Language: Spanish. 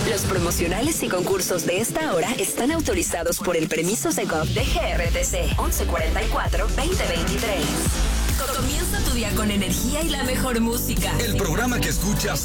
Los promocionales y concursos de esta hora están autorizados por el permiso Segov de GRTC 1144-2023. Comienza tu día con energía y la mejor música. El programa que escuchas